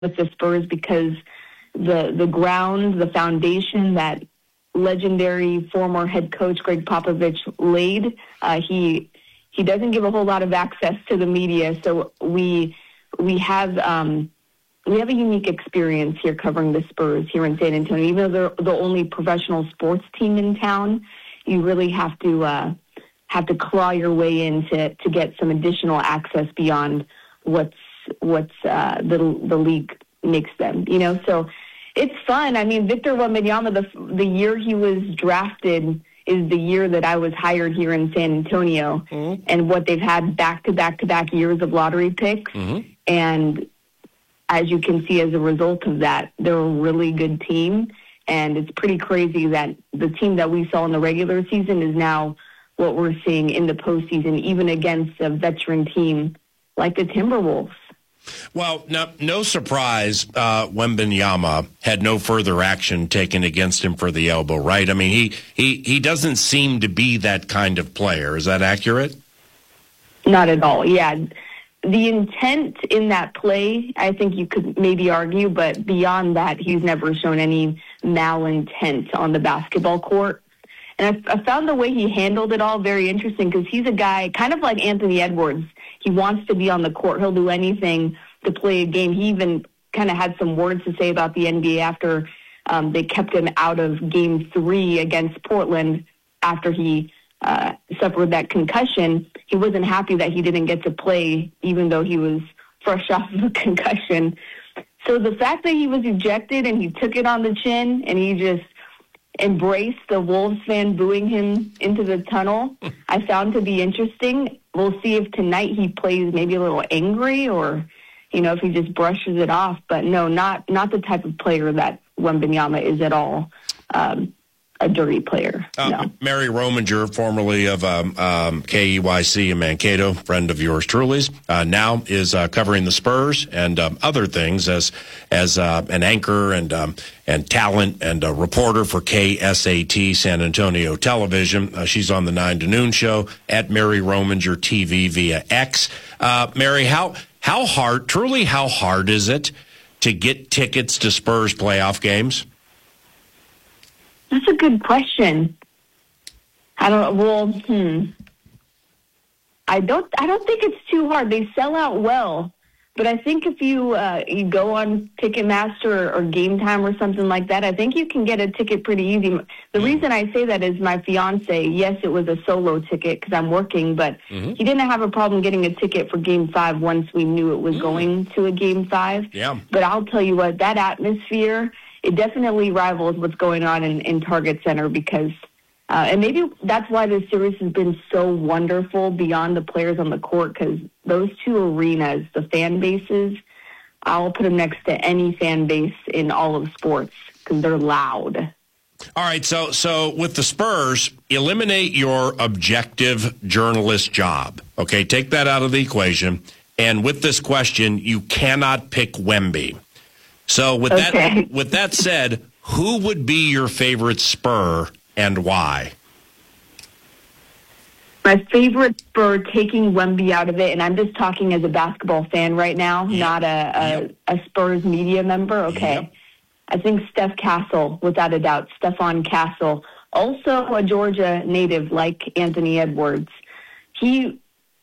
with the Spurs because the ground, the foundation that legendary former head coach Greg Popovich laid, he doesn't give a whole lot of access to the media, so we have a unique experience here covering the Spurs here in San Antonio. Even though they're the only professional sports team in town, you really have to claw your way in to get some additional access beyond what's the league makes them. So it's fun. I mean, Victor Wembanyama, the year he was drafted is the year that I was hired here in San Antonio, and what they've had back-to-back years of lottery picks. And as you can see, as a result of that, they're a really good team. And it's pretty crazy that the team that we saw in the regular season is now what we're seeing in the postseason, even against a veteran team like the Timberwolves. Well, no surprise, Wembanyama had no further action taken against him for the elbow, right? I mean, he doesn't seem to be that kind of player. Is that accurate? Not at all, yeah. The intent in that play, I think you could maybe argue, but beyond that, he's never shown any malintent on the basketball court. And I found the way he handled it all very interesting because he's a guy kind of like Anthony Edwards. He wants to be on the court. He'll do anything to play a game. He even kind of had some words to say about the NBA after they kept him out of Game 3 against Portland after he suffered that concussion. He wasn't happy that he didn't get to play, even though he was fresh off of a concussion. So the fact that he was ejected and he took it on the chin and he just embraced the Wolves fan booing him into the tunnel, I found to be interesting. We'll see if tonight he plays maybe a little angry or, if he just brushes it off. But no, not the type of player that Wembanyama is at all. A dirty player. No. Mary Rominger, formerly of KEYC in Mankato, friend of yours truly's, now is covering the Spurs and other things as an anchor and talent and a reporter for KSAT San Antonio Television. She's on the 9 to Noon show at Mary Rominger TV via X. Mary, how hard is it to get tickets to Spurs playoff games? That's a good question. I don't think it's too hard. They sell out well, but I think if you go on Ticketmaster or Game Time or something like that, I think you can get a ticket pretty easy. The reason I say that is my fiance. Yes, it was a solo ticket because I'm working, but he didn't have a problem getting a ticket for Game 5 once we knew it was going to a Game 5. Yeah. But I'll tell you what, that atmosphere, it definitely rivals what's going on in Target Center because, and maybe that's why this series has been so wonderful beyond the players on the court because those two arenas, the fan bases, I'll put them next to any fan base in all of sports because they're loud. All right, so with the Spurs, eliminate your objective journalist job. Okay, take that out of the equation. And with this question, you cannot pick Wemby. So with that said, who would be your favorite Spur and why? My favorite Spur, taking Wemby out of it, and I'm just talking as a basketball fan right now, not a Spurs media member. Okay. Yep. I think Steph Castle, without a doubt, Stephon Castle. Also a Georgia native like Anthony Edwards. He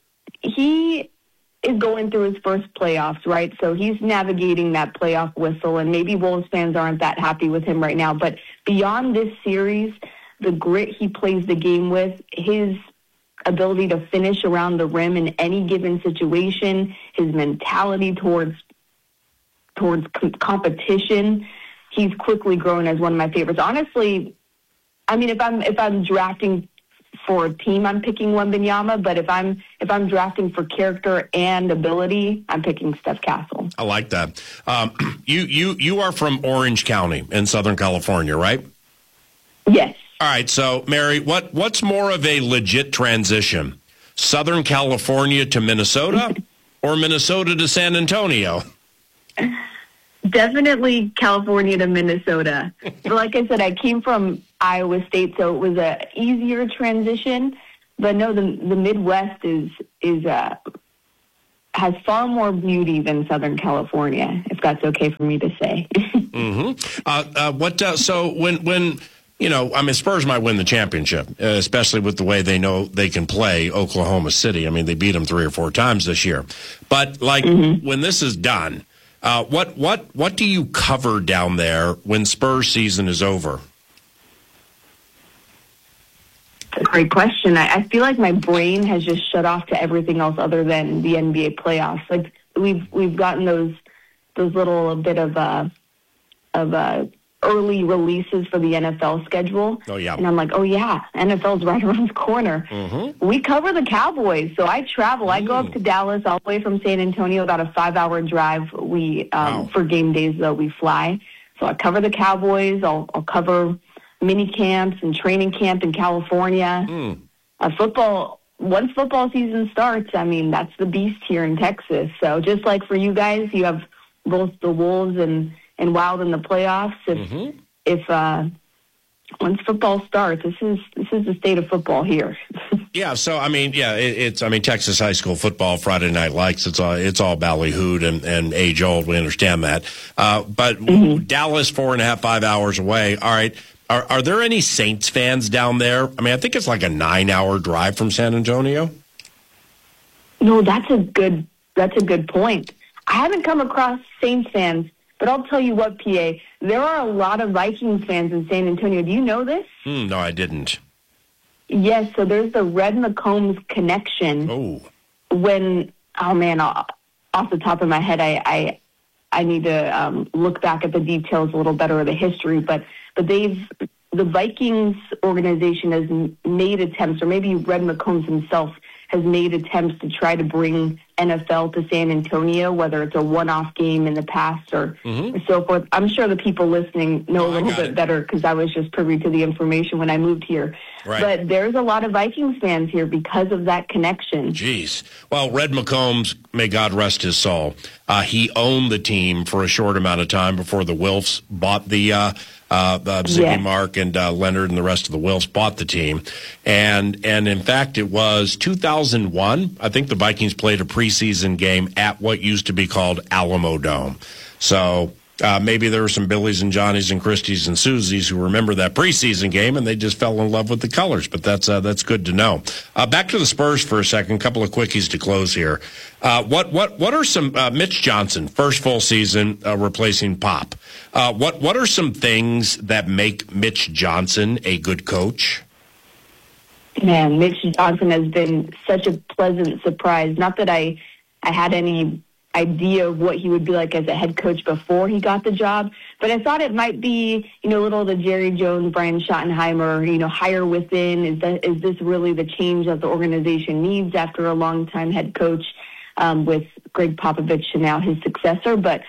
is going through his first playoffs, right? So he's navigating that playoff whistle, and maybe Wolves fans aren't that happy with him right now. But beyond this series, the grit he plays the game with, his ability to finish around the rim in any given situation, his mentality towards competition, he's quickly grown as one of my favorites. Honestly, I mean, if I'm drafting for a team, I'm picking Wembanyama, but if I'm drafting for character and ability, I'm picking Steph Castle. I like that. You are from Orange County in Southern California, right? Yes. All right. So, Mary, what's more of a legit transition? Southern California to Minnesota or Minnesota to San Antonio? Definitely California to Minnesota. Like I said, I came from Iowa State, so it was a easier transition. But no, the Midwest has has far more beauty than Southern California, if that's okay for me to say. So when Spurs might win the championship, especially with the way they know they can play Oklahoma City. I mean, they beat them 3 or 4 times this year. But when this is done, what do you cover down there when Spurs season is over? That's a great question. I feel like my brain has just shut off to everything else other than the NBA playoffs. Like we've gotten those little bit of early releases for the NFL schedule. Oh, yeah. And I'm like, oh, yeah, NFL's right around the corner. Mm-hmm. We cover the Cowboys, so I travel. I go up to Dallas all the way from San Antonio, about a 5-hour drive. For game days, though, we fly. So I cover the Cowboys. I'll cover mini camps and training camp in California. Once football season starts, I mean, that's the beast here in Texas. So just like for you guys, you have both the Wolves and Wild in the playoffs. If once football starts, this is the state of football here. Yeah. So it's Texas high school football, Friday Night Lights. It's all ballyhooed and age old. We understand that. But Dallas, 4.5, 5 hours away. All right. Are there any Saints fans down there? I mean, I think it's like a 9-hour drive from San Antonio. No, that's a good point. I haven't come across Saints fans. But I'll tell you what, PA, there are a lot of Vikings fans in San Antonio. Do you know this? No, I didn't. Yes, so there's the Red McCombs connection. Oh. Off the top of my head, I need to look back at the details a little better of the history, but the Vikings organization has made attempts, or maybe Red McCombs himself has made attempts to try to bring NFL to San Antonio, whether it's a one-off game in the past or so forth. I'm sure the people listening know a little bit better because I was just privy to the information when I moved here. Right. But there's a lot of Vikings fans here because of that connection. Jeez. Well, Red McCombs, may God rest his soul, he owned the team for a short amount of time before the Wilfs bought the Ziggy Mark and Leonard and the rest of the Wilfs bought the team. And in fact, it was 2001. I think the Vikings played a preseason game at what used to be called Alamo Dome. So maybe there were some Billies and Johnnies and Christies and Susies who remember that preseason game, and they just fell in love with the colors. But that's good to know. Back to the Spurs for a second. Couple of quickies to close here. What are some Mitch Johnson, first full season replacing Pop? What are some things that make Mitch Johnson a good coach? Man, Mitch Johnson has been such a pleasant surprise. Not that I had any idea of what he would be like as a head coach before he got the job, but I thought it might be, a little of the Jerry Jones, Brian Schottenheimer, hire within. Is this really the change that the organization needs after a long-time head coach with Greg Popovich and now his successor? But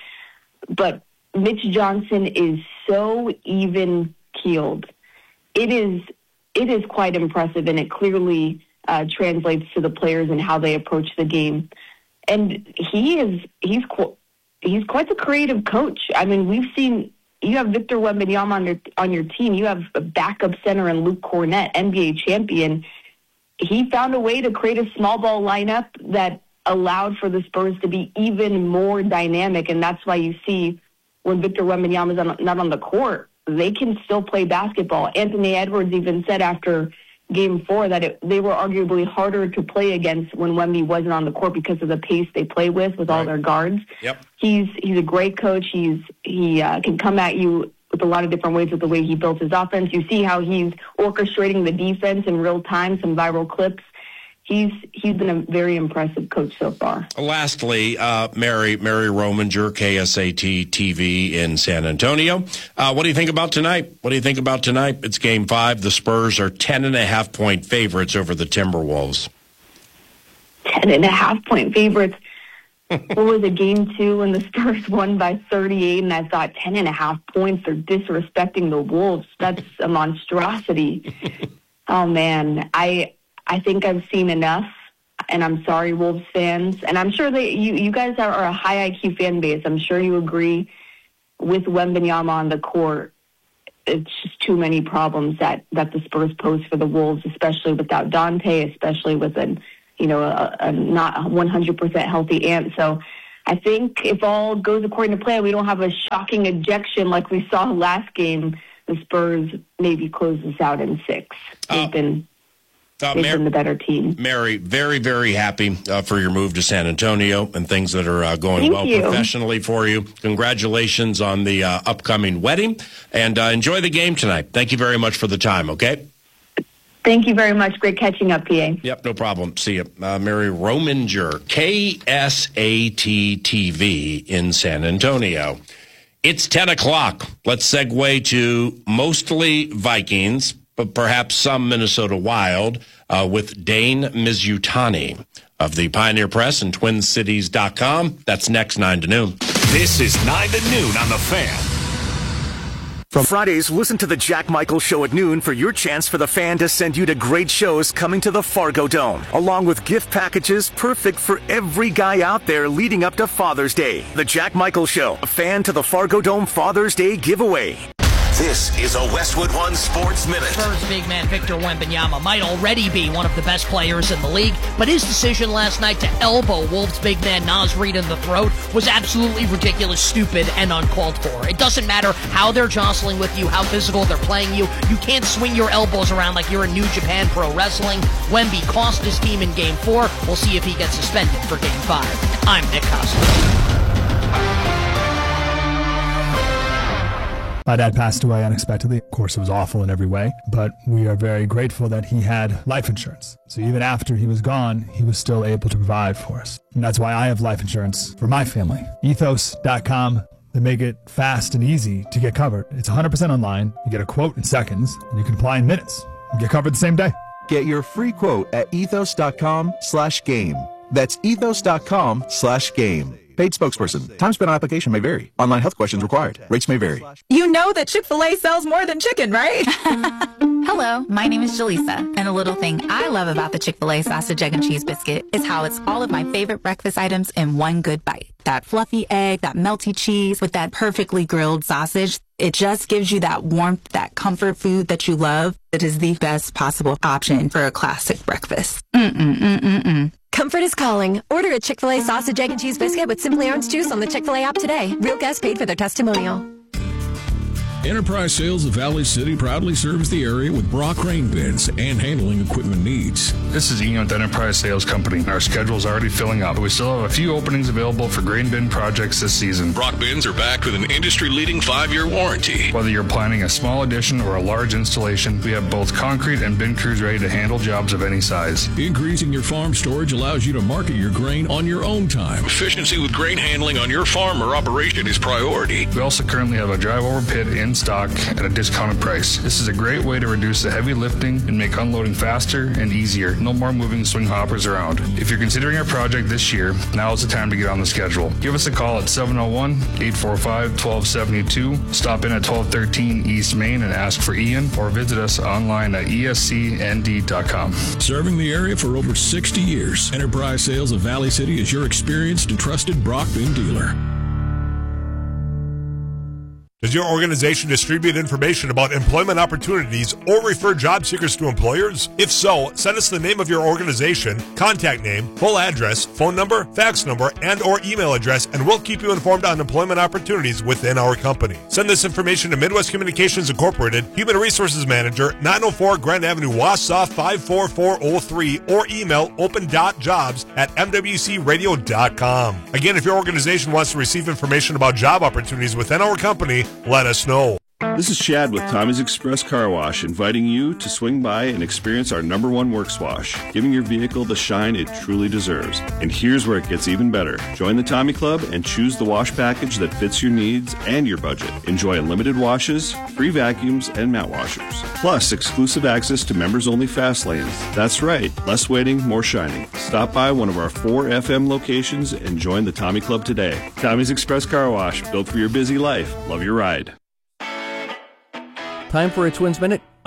Mitch Johnson is so even-keeled. It is quite impressive, and it clearly translates to the players and how they approach the game. And he's quite the creative coach. I mean, we've seen you have Victor Wembanyama on your team. You have a backup center in Luke Cornett, NBA champion. He found a way to create a small ball lineup that allowed for the Spurs to be even more dynamic, and that's why you see when Victor Wembanyama is not on the court, they can still play basketball. Anthony Edwards even said after Game 4 that they were arguably harder to play against when Wemby wasn't on the court because of the pace they play with all their guards. Yep. He's a great coach. He can come at you with a lot of different ways with the way he built his offense. You see how he's orchestrating the defense in real time, some viral clips. He's been a very impressive coach so far. Lastly, Mary Rominger, KSAT TV in San Antonio. What do you think about tonight? It's Game 5. The Spurs are 10.5-point favorites over the Timberwolves. 10.5-point favorites. What was it, Game 2 when the Spurs won by 38? And I thought 10.5 points are disrespecting the Wolves. That's a monstrosity. Oh man, I think I've seen enough, and I'm sorry, Wolves fans. And I'm sure you guys are a high IQ fan base. I'm sure you agree with Wembanyama on the court. It's just too many problems that the Spurs pose for the Wolves, especially without Dante, especially with an not 100% healthy Ant. So I think if all goes according to plan, we don't have a shocking ejection like we saw last game. The Spurs maybe close this out in 6. They've been the better team. Mary, very, very happy for your move to San Antonio and things that are going professionally for you. Congratulations on the upcoming wedding, and enjoy the game tonight. Thank you very much for the time, okay? Thank you very much. Great catching up, PA. Yep, no problem. See you. Mary Rominger, KSAT TV in San Antonio. It's 10 o'clock. Let's segue to mostly Vikings, but perhaps some Minnesota Wild, with Dane Mizutani of the Pioneer Press and TwinCities.com. That's next 9 to noon. This is 9 to noon on The Fan. From Fridays, listen to the Jack Michael Show at noon for your chance for the Fan to send you to great shows coming to the Fargo Dome, along with gift packages perfect for every guy out there leading up to Father's Day. The Jack Michael Show, a Fan to the Fargo Dome Father's Day giveaway. This is a Westwood One Sports Minute. Spurs big man Victor Wembanyama might already be one of the best players in the league, but his decision last night to elbow Wolves big man Naz Reid in the throat was absolutely ridiculous, stupid, and uncalled for. It doesn't matter how they're jostling with you, how physical they're playing you. You can't swing your elbows around like you're in New Japan Pro Wrestling. Wemby cost his team in Game 4. We'll see if he gets suspended for Game 5. I'm Nick Costa. My dad passed away unexpectedly. Of course, it was awful in every way, but we are very grateful that he had life insurance. So even after he was gone, he was still able to provide for us. And that's why I have life insurance for my family. Ethos.com. They make it fast and easy to get covered. It's 100% online. You get a quote in seconds, and you can apply in minutes. You get covered the same day. Get your free quote at ethos.com/game. That's ethos.com/game. Paid spokesperson. Time spent on application may vary. Online health questions required. Rates may vary. You know that Chick-fil-A sells more than chicken, right? Hello, my name is Jaleesa, and a little thing I love about the Chick-fil-A sausage, egg, and cheese biscuit is how it's all of my favorite breakfast items in one good bite. That fluffy egg, that melty cheese with that perfectly grilled sausage. It just gives you that warmth, that comfort food that you love. It is the best possible option for a classic breakfast. Comfort is calling. Order a Chick-fil-A sausage, egg, and cheese biscuit with Simply Orange Juice on the Chick-fil-A app today. Real guests paid for their testimonial. Enterprise Sales of Valley City proudly serves the area with Brock grain bins and handling equipment needs. This is Ian with Enterprise Sales Company. Our schedule is already filling up, but we still have a few openings available for grain bin projects this season. Brock bins are backed with an industry-leading 5-year warranty. Whether you're planning a small addition or a large installation, we have both concrete and bin crews ready to handle jobs of any size. Increasing your farm storage allows you to market your grain on your own time. Efficiency with grain handling on your farm or operation is priority. We also currently have a drive-over pit in stock at a discounted price. This is a great way to reduce the heavy lifting and make unloading faster and easier. No more moving swing hoppers around. If you're considering a project this year, now is the time to get on the schedule. Give us a call at 701-845-1272. Stop in at 1213 East Main and ask for Ian, or visit us online at escnd.com. Serving the area for over 60 years, Enterprise Sales of Valley City is your experienced and trusted Brock bin dealer. Does your organization distribute information about employment opportunities or refer job seekers to employers? If so, send us the name of your organization, contact name, full address, phone number, fax number, and or email address, and we'll keep you informed on employment opportunities within our company. Send this information to Midwest Communications Incorporated, Human Resources Manager, 904 Grand Avenue, Wausau 54403, or email open.jobs@mwcradio.com. Again, if your organization wants to receive information about job opportunities within our company, let us know. This is Chad with Tommy's Express Car Wash, inviting you to swing by and experience our #1 works wash, giving your vehicle the shine it truly deserves. And here's where it gets even better. Join the Tommy Club and choose the wash package that fits your needs and your budget. Enjoy unlimited washes, free vacuums, and mat washers. Plus, exclusive access to members-only fast lanes. That's right, less waiting, more shining. Stop by one of our 4 FM locations and join the Tommy Club today. Tommy's Express Car Wash, built for your busy life. Love your ride. Time for a Twins Minute.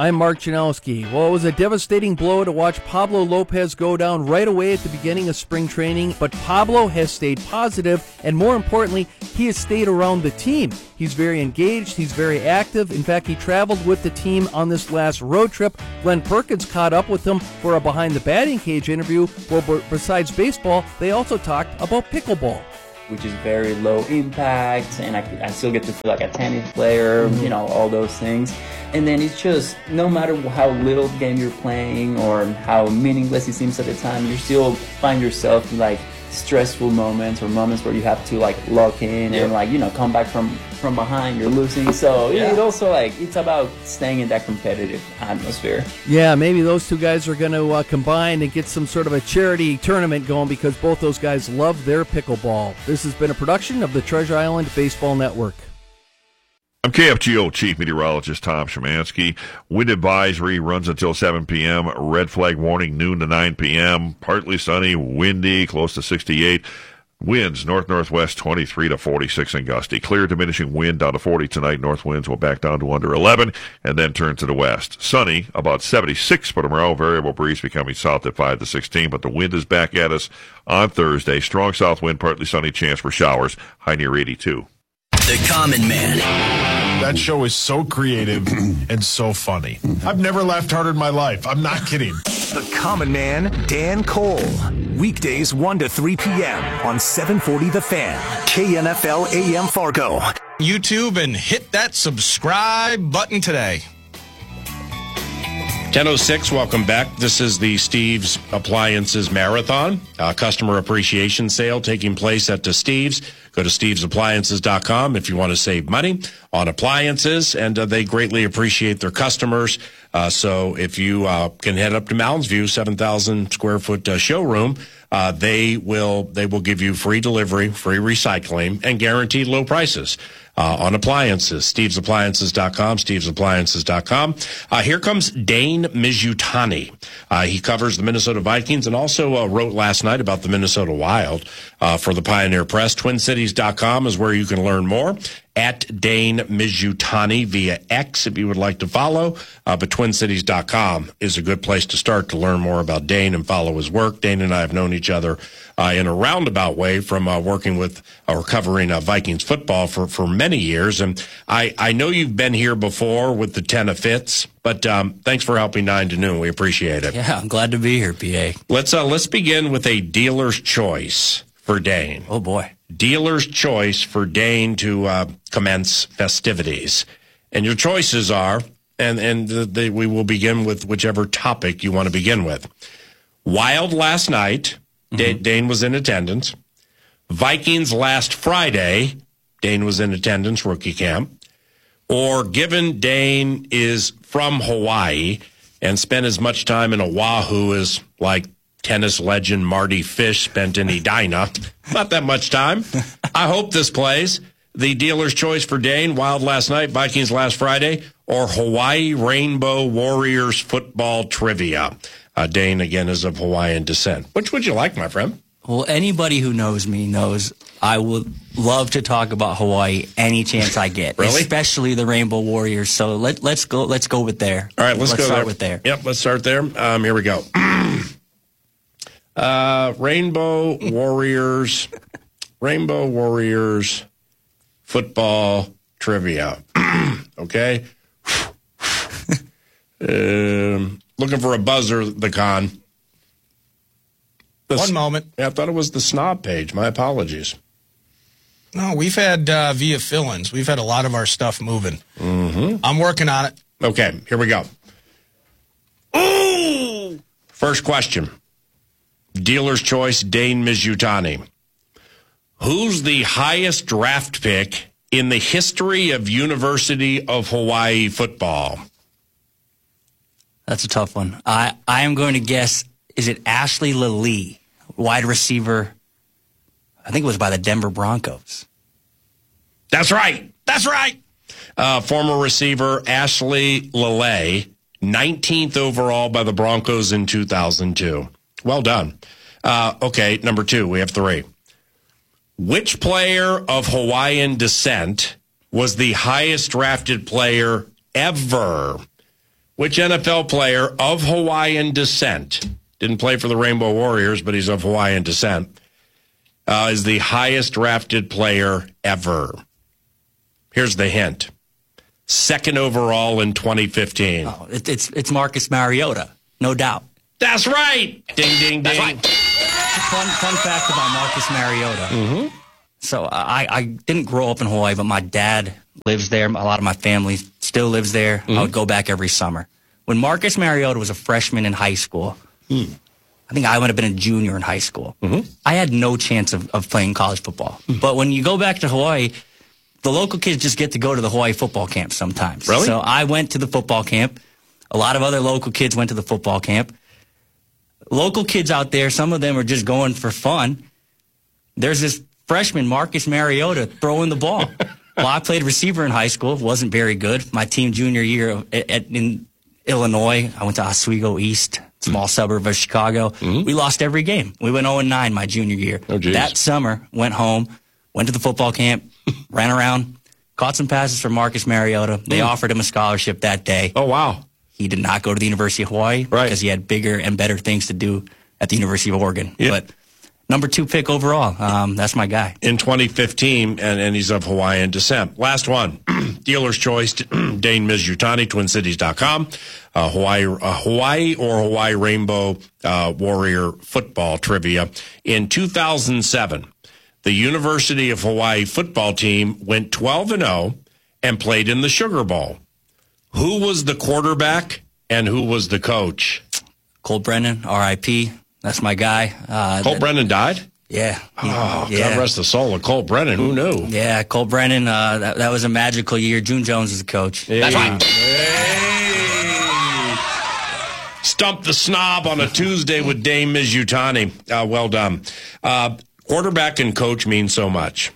I'm Mark Janowski. Well, it was a devastating blow to watch Pablo Lopez go down right away at the beginning of spring training, but Pablo has stayed positive, and more importantly, he has stayed around the team. He's very engaged, he's very active. In fact, he traveled with the team on this last road trip. Glenn Perkins caught up with him for a Behind the Batting Cage interview, where besides baseball, they also talked about pickleball. Which is very low impact, and I still get to feel like a tennis player, all those things. And then it's just, no matter how little game you're playing or how meaningless it seems at the time, you still find yourself in like stressful moments or moments where you have to like lock in and come back from behind, you're losing. So it also it's about staying in that competitive atmosphere. Yeah, maybe those two guys are going to combine and get some sort of a charity tournament going, because both those guys love their pickleball. This has been a production of the Treasure Island Baseball Network. I'm KFGO Chief Meteorologist Tom Szymanski. Wind advisory runs until 7 p.m. Red flag warning noon to 9 p.m. Partly sunny, windy, close to 68. Winds north-northwest 23 to 46 and gusty. Clear diminishing wind down to 40 tonight. North winds will back down to under 11 and then turn to the west. Sunny, about 76 for tomorrow. Variable breeze becoming south at 5 to 16, but the wind is back at us on Thursday. Strong south wind, partly sunny, chance for showers. High near 82. The Common Man. That show is so creative and so funny. I've never laughed harder in my life. I'm not kidding. The Common Man, Dan Cole. Weekdays 1 to 3 p.m. on 740 The Fan. KNFL AM Fargo. YouTube and hit that subscribe button today. 10:06, welcome back. This is the Steve's Appliances Marathon, customer appreciation sale taking place at the Steve's. Go to stevesappliances.com if you want to save money on appliances, and they greatly appreciate their customers. So if you can head up to Mounds View, 7,000 square foot showroom, they will give you free delivery, free recycling, and guaranteed low prices on appliances. stevesappliances.com, stevesappliances.com. Here comes Dane Mizutani. He covers the Minnesota Vikings and also wrote last night about the Minnesota Wild for the Pioneer Press. TwinCities.com is where you can learn more. At Dane Mizutani via X if you would like to follow. But TwinCities.com is a good place to start to learn more about Dane and follow his work. Dane and I have known each other in a roundabout way from working with or covering Vikings football for many years. And I know you've been here before with the 10 of Fitz, but thanks for helping 9 to noon. We appreciate it. Yeah, I'm glad to be here, PA. Let's begin with a dealer's choice for Dane. Oh, boy. Dealer's choice for Dane to commence festivities. And your choices are, we will begin with whichever topic you want to begin with. Wild last night, Dane was in attendance. Vikings last Friday, Dane was in attendance, rookie camp. Or given Dane is from Hawaii and spent as much time in Oahu as like tennis legend Marty Fish spent in Edina. Not that much time. I hope this plays. The dealer's choice for Dane, Wild last night, Vikings last Friday, or Hawaii Rainbow Warriors football trivia. Dane, again, is of Hawaiian descent. Which would you like, my friend? Well, anybody who knows me knows I would love to talk about Hawaii any chance I get. Really? Especially the Rainbow Warriors. So let's go with there. All right, let's go start there. with there. Yep, let's start there. Here we go. Rainbow Warriors football trivia. Okay. Looking for a buzzer, the con. One moment. Yeah, I thought it was the snob page. My apologies. No, we've had via fill-ins. We've had a lot of our stuff moving. Mm-hmm. I'm working on it. Okay, here we go. Ooh! First question. Dealer's choice, Dane Mizutani. Who's the highest draft pick in the history of University of Hawaii football? That's a tough one. I am going to guess, is it Ashley Lilly, wide receiver? I think it was by the Denver Broncos. That's right. That's right. Former receiver Ashley Lilly, 19th overall by the Broncos in 2002. Well done. Okay, number 2. We have 3. Which player of Hawaiian descent was the highest drafted player ever Which NFL player of Hawaiian descent, didn't play for the Rainbow Warriors, but he's of Hawaiian descent, is the highest drafted player ever? Here's the hint. Second overall in 2015. Oh, it's Marcus Mariota, no doubt. That's right. Ding, ding, ding. That's right. Fun fact about Marcus Mariota. Mm-hmm. So I didn't grow up in Hawaii, but my dad lives there. A lot of my family still lives there. Mm-hmm. I would go back every summer. When Marcus Mariota was a freshman in high school, I think I would have been a junior in high school. Mm-hmm. I had no chance of playing college football. But when you go back to Hawaii, the local kids just get to go to the Hawaii football camp sometimes. Really? So I went to the football camp. A lot of other local kids went to the football camp. Local kids out there, some of them are just going for fun. There's this freshman, Marcus Mariota, throwing the ball. Well, I played receiver in high school. Wasn't very good. My team junior year in Illinois, I went to Oswego East, small suburb of Chicago. Mm-hmm. We lost every game. We went 0-9 my junior year. Oh, geez. That summer, went home, went to the football camp, ran around, caught some passes from Marcus Mariota. They offered him a scholarship that day. Oh, wow. He did not go to the University of Hawaii because he had bigger and better things to do at the University of Oregon. Yeah. But number 2 pick overall, that's my guy. In 2015, and he's of Hawaiian descent. Last one, dealer's choice, Dane Mizutani, TwinCities.com. Hawaii or Hawaii Rainbow Warrior football trivia. In 2007, the University of Hawaii football team went 12-0 and played in the Sugar Bowl. Who was the quarterback and who was the coach? Colt Brennan, R.I.P. That's my guy. Colt Brennan died? Yeah. God rest the soul of Colt Brennan. Who knew? Yeah, Colt Brennan, that was a magical year. June Jones was the coach. Hey. That's right. Hey. Stump the snob on a Tuesday with Dame Mizutani. Well done. Quarterback and coach mean so much.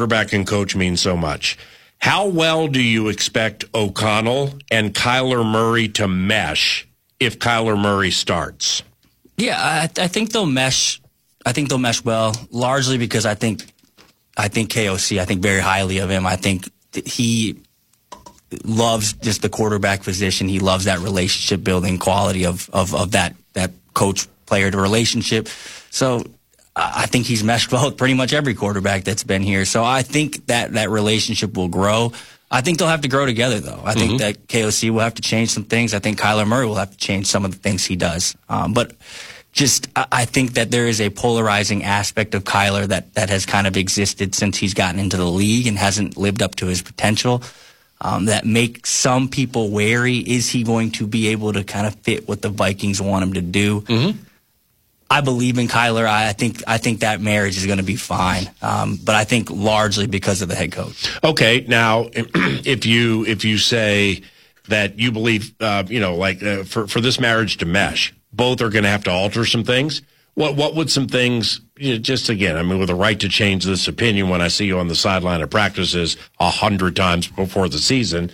How well do you expect O'Connell and Kyler Murray to mesh if Kyler Murray starts? Yeah, I think they'll mesh. I think they'll mesh well, largely because I think KOC, I think very highly of him. I think he loves just the quarterback position. He loves that relationship building quality of that coach player to relationship. So I think he's meshed well with pretty much every quarterback that's been here. So I think that relationship will grow. I think they'll have to grow together, though. I think that KOC will have to change some things. I think Kyler Murray will have to change some of the things he does. But I think that there is a polarizing aspect of Kyler that has kind of existed since he's gotten into the league and hasn't lived up to his potential. That makes some people wary. Is he going to be able to kind of fit what the Vikings want him to do? Mm-hmm. I believe in Kyler. I think that marriage is going to be fine. But I think largely because of the head coach. Okay, now if you say that you believe, for this marriage to mesh, both are going to have to alter some things. What would some things? Just again, I mean, with a right to change this opinion when I see you on the sideline of practices 100 times before the season.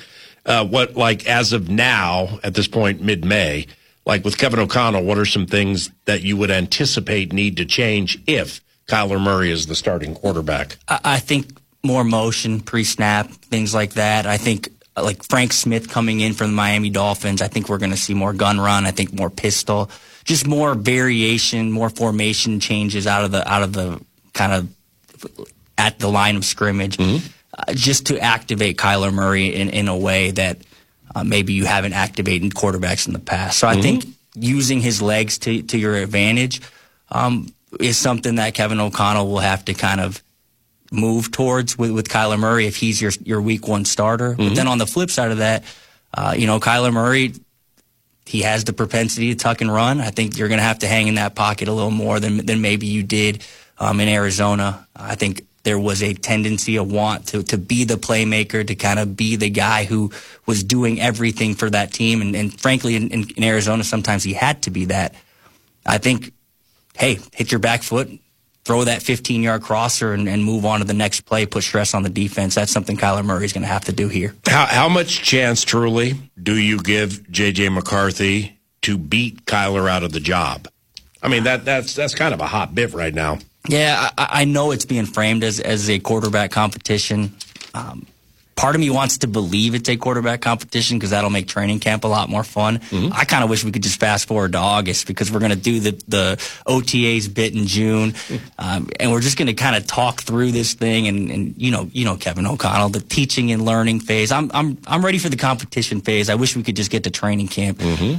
As of now, at this point, mid-May. Like with Kevin O'Connell, what are some things that you would anticipate need to change if Kyler Murray is the starting quarterback? I think more motion, pre-snap, things like that. I think like Frank Smith coming in from the Miami Dolphins, I think we're going to see more gun run. I think more pistol, just more variation, more formation changes out of the kind of at the line of scrimmage, just to activate Kyler Murray in a way that maybe you haven't activated quarterbacks in the past. So I think using his legs to your advantage is something that Kevin O'Connell will have to kind of move towards with Kyler Murray if he's your week one starter. But then on the flip side of that, Kyler Murray, he has the propensity to tuck and run. I think you're going to have to hang in that pocket a little more than maybe you did in Arizona. I think there was a tendency, a want to be the playmaker, to kind of be the guy who was doing everything for that team. And frankly, in Arizona, sometimes he had to be that. I think, hey, hit your back foot, throw that 15-yard crosser and move on to the next play, put stress on the defense. That's something Kyler Murray's going to have to do here. How much chance, truly, do you give J.J. McCarthy to beat Kyler out of the job? I mean, that's kind of a hot bit right now. Yeah, I know it's being framed as a quarterback competition. part of me wants to believe it's a quarterback competition because that'll make training camp a lot more fun. I kind of wish we could just fast forward to August because we're going to do the OTAs bit in June, and we're just going to kind of talk through this thing. And you know Kevin O'Connell, the teaching and learning phase. I'm ready for the competition phase. I wish we could just get to training camp.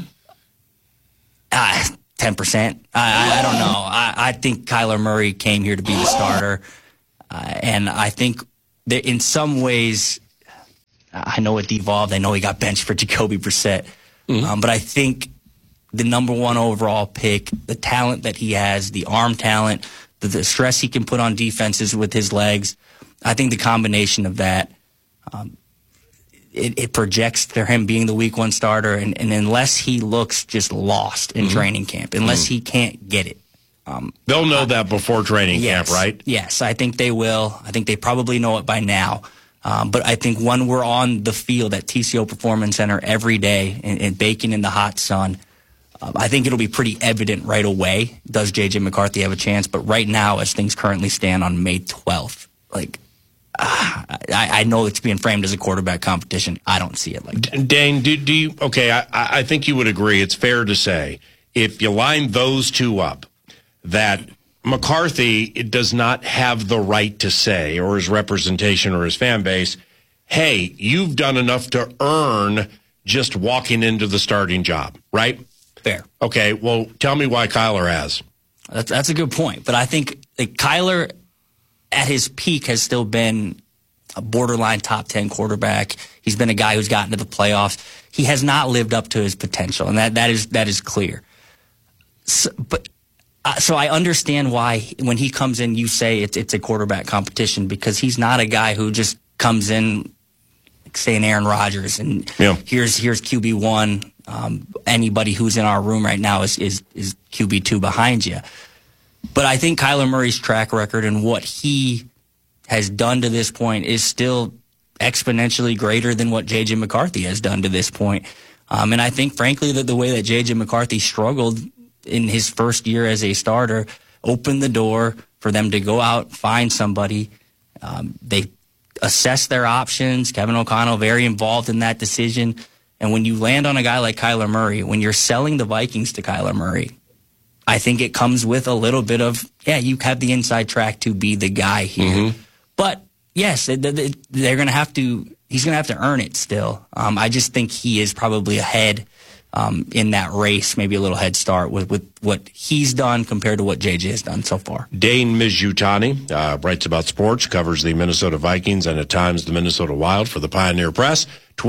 10%. I don't know. I think Kyler Murray came here to be the starter, and I think that in some ways, I know it devolved. I know he got benched for Jacoby Brissett, but I think the number one overall pick, the talent that he has, the arm talent, the stress he can put on defenses with his legs, I think the combination of that, it projects for him being the week one starter, and unless he looks just lost in training camp, unless he can't get it. They'll know that before training camp, right? Yes, I think they will. I think they probably know it by now. But I think when we're on the field at TCO Performance Center every day and baking in the hot sun, I think it'll be pretty evident right away. Does J.J. McCarthy have a chance? But right now, as things currently stand on May 12th, I know it's being framed as a quarterback competition. I don't see it like that. Dane, do you? Okay, I think you would agree. It's fair to say if you line those two up, that McCarthy does not have the right to say, or his representation or his fan base, hey, you've done enough to earn just walking into the starting job, right? Fair. Okay, well, tell me why Kyler has. That's a good point. But I think Kyler, at his peak, has still been a borderline top 10 quarterback. He's been a guy who's gotten to the playoffs. He has not lived up to his potential, and that is clear. So I understand why when he comes in, you say it's a quarterback competition, because he's not a guy who just comes in, say, an Aaron Rodgers, and here's QB1. Anybody who's in our room right now is QB2 behind you. But I think Kyler Murray's track record and what he has done to this point is still exponentially greater than what J.J. McCarthy has done to this point. And I think, frankly, that the way that J.J. McCarthy struggled in his first year as a starter opened the door for them to go out, find somebody. They assess their options. Kevin O'Connell very involved in that decision. And when you land on a guy like Kyler Murray, when you're selling the Vikings to Kyler Murray, I think it comes with a little bit of, you have the inside track to be the guy here. But yes, they're going to have to, he's going to have to earn it still. I just think he is probably ahead in that race, maybe a little head start with what he's done compared to what JJ has done so far. Dane Mizutani writes about sports, covers the Minnesota Vikings and at times the Minnesota Wild for the Pioneer Press,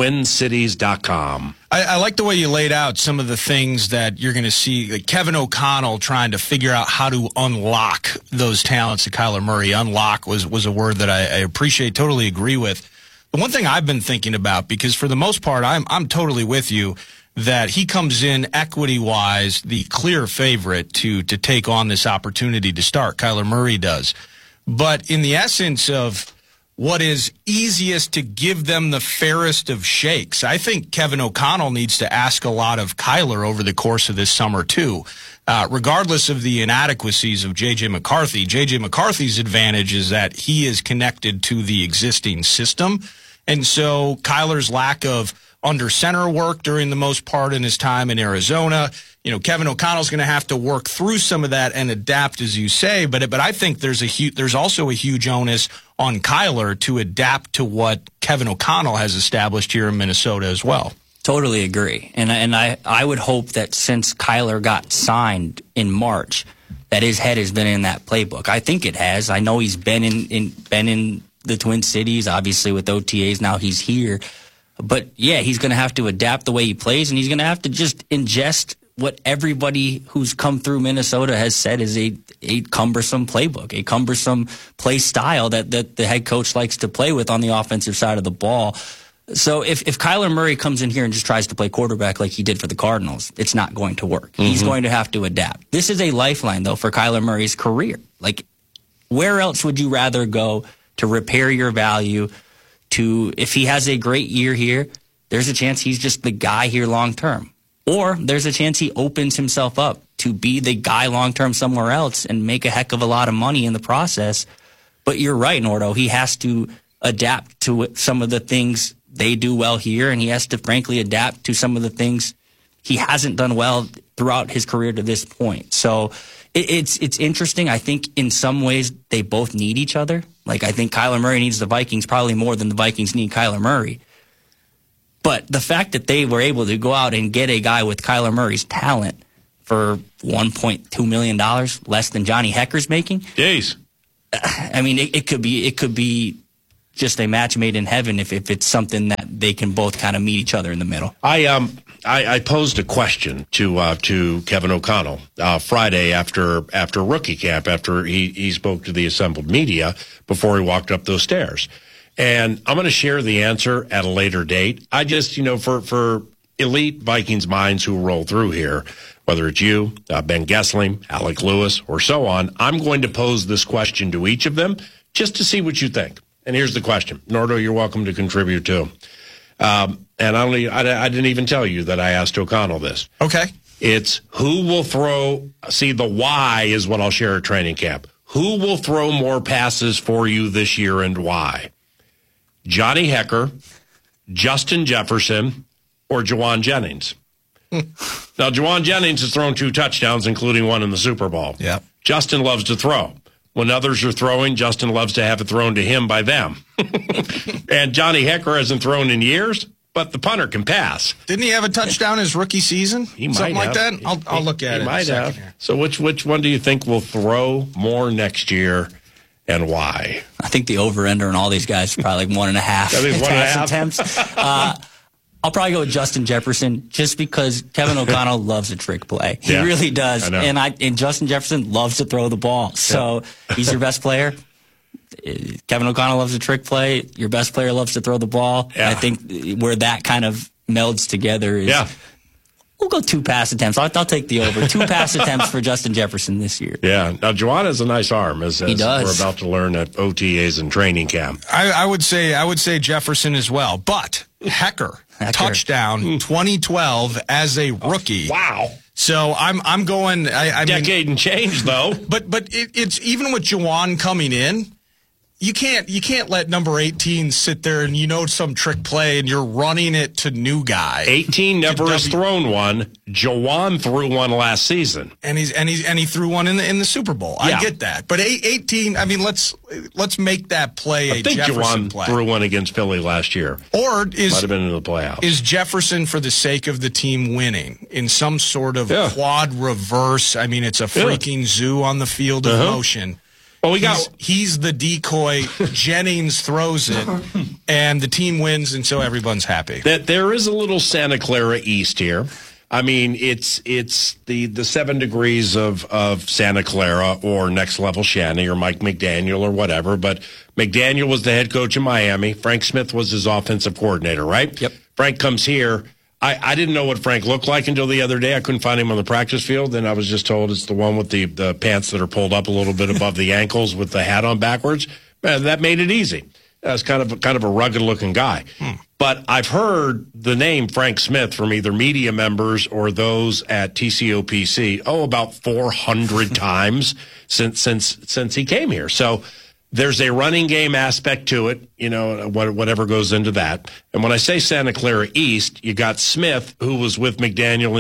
TwinCities.com. I like the way you laid out some of the things that you're going to see, like Kevin O'Connell trying to figure out how to unlock those talents that Kyler Murray. Unlock was a word that I appreciate, totally agree with. The one thing I've been thinking about, because for the most part, I'm totally with you, that he comes in equity-wise the clear favorite to take on this opportunity to start. Kyler Murray does. But in the essence of what is easiest to give them the fairest of shakes, I think Kevin O'Connell needs to ask a lot of Kyler over the course of this summer, too. Regardless of the inadequacies of J.J. McCarthy, J.J. McCarthy's advantage is that he is connected to the existing system. And so Kyler's lack of under center work during the most part in his time in Arizona, Kevin O'Connell's going to have to work through some of that and adapt, as you say. But I think there's also a huge onus on Kyler to adapt to what Kevin O'Connell has established here in Minnesota as well. Totally agree. And I would hope that since Kyler got signed in March, that his head has been in that playbook. I think it has. I know he's been in the Twin Cities, obviously with OTAs. Now he's here. But, he's going to have to adapt the way he plays, and he's going to have to just ingest what everybody who's come through Minnesota has said is a cumbersome playbook, a cumbersome play style that the head coach likes to play with on the offensive side of the ball. So if Kyler Murray comes in here and just tries to play quarterback like he did for the Cardinals, it's not going to work. He's going to have to adapt. This is a lifeline, though, for Kyler Murray's career. Like, where else would you rather go to repair your value? If he has a great year here, there's a chance he's just the guy here long term. Or there's a chance he opens himself up to be the guy long term somewhere else and make a heck of a lot of money in the process. But you're right, Nordo. He has to adapt to some of the things they do well here, and he has to frankly adapt to some of the things he hasn't done well throughout his career to this point. So it's interesting. I think in some ways they both need each other. Like, I think Kyler Murray needs the Vikings probably more than the Vikings need Kyler Murray. But the fact that they were able to go out and get a guy with Kyler Murray's talent for $1.2 million, less than Johnny Hecker's making. Jeez. I mean, it could be just a match made in heaven if it's something that they can both kind of meet each other in the middle. I posed a question to Kevin O'Connell Friday after rookie camp, after he spoke to the assembled media before he walked up those stairs. And I'm going to share the answer at a later date. I just, for elite Vikings minds who roll through here, whether it's you, Ben Gessling, Alec Lewis, or so on, I'm going to pose this question to each of them just to see what you think. And here's the question. Nordo, you're welcome to contribute too. And I didn't even tell you that I asked O'Connell this. Okay. It's who will throw, see, the why is what I'll share at training camp. Who will throw more passes for you this year and why? Johnny Hekker, Justin Jefferson, or Juwan Jennings? Now, Juwan Jennings has thrown 2 touchdowns, including one in the Super Bowl. Yeah. Justin loves to throw. When others are throwing, Justin loves to have it thrown to him by them. And Johnny Hekker hasn't thrown in years, but the punter can pass. Didn't he have a touchdown his rookie season? He might Something have. like that? I'll look at it. He might have. Here. So which one do you think will throw more next year and why? I think the over-ender on all these guys is probably like 1.5 pass attempts. I'll probably go with Justin Jefferson just because Kevin O'Connell loves a trick play. He really does. And Justin Jefferson loves to throw the ball. So he's your best player. Kevin O'Connell loves a trick play. Your best player loves to throw the ball. Yeah. I think where that kind of melds together is we'll go 2 pass attempts. I'll take the over. 2 pass attempts for Justin Jefferson this year. Yeah. Now, Juwan has a nice arm, as he does. We're about to learn at OTAs and training camp. I would say Jefferson as well. But Hekker. Touchdown 2012 as a rookie. Wow. So I'm going. Decade and change though. But it's even with Juwan coming in. You can't let number 18 sit there and some trick play and you're running it to new guy. 18 never has thrown one. Juwan threw one last season, and he threw one in the Super Bowl. I get that, but 18. I mean, let's make that play a Jefferson play. Threw one against Philly last year, or might have been in the playoffs. Is Jefferson for the sake of the team winning in some sort of quad reverse? I mean, it's a freaking zoo on the field of motion. Well, he's the decoy. Jennings throws it, and the team wins, and so everyone's happy. There is a little Santa Clara East here. I mean, it's the 7 degrees of Santa Clara or Next Level Shanny or Mike McDaniel or whatever. But McDaniel was the head coach in Miami. Frank Smith was his offensive coordinator, right? Yep. Frank comes here. I didn't know what Frank looked like until the other day. I couldn't find him on the practice field, and I was just told it's the one with the pants that are pulled up a little bit above the ankles with the hat on backwards. That made it easy. That's kind of a rugged-looking guy. But I've heard the name Frank Smith from either media members or those at TCOPC, about 400 times since he came here. So there's a running game aspect to it, whatever goes into that. And when I say Santa Clara East, you got Smith, who was with McDaniel,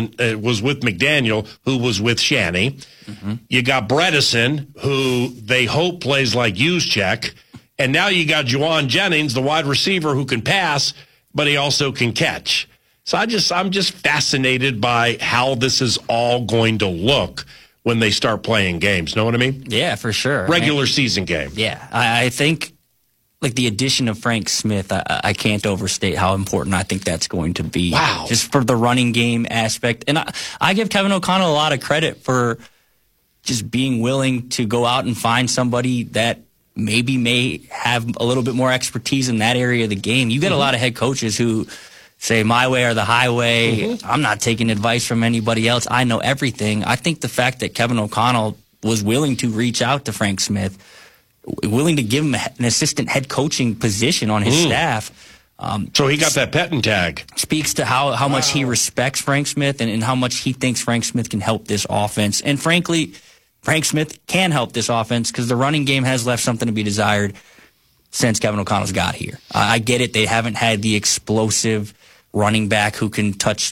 who was with Shanny. Mm-hmm. You got Bredesen, who they hope plays like Juszczyk. And now you got Juwan Jennings, the wide receiver who can pass, but he also can catch. So I'm just fascinated by how this is all going to look when they start playing games. Know what I mean? Yeah, for sure. Regular season game. Yeah, I think like the addition of Frank Smith, I can't overstate how important I think that's going to be. Wow. Just for the running game aspect. And I give Kevin O'Connell a lot of credit for just being willing to go out and find somebody that maybe may have a little bit more expertise in that area of the game. You get a lot of head coaches who say my way or the highway. I'm not taking advice from anybody else. I know everything. I think the fact that Kevin O'Connell was willing to reach out to Frank Smith, willing to give him an assistant head coaching position on his staff. So he got that Petten tag. Speaks to how much he respects Frank Smith and how much he thinks Frank Smith can help this offense. And frankly, Frank Smith can help this offense because the running game has left something to be desired. since Kevin O'Connell's got here. I get it. They haven't had the explosive running back who can touch,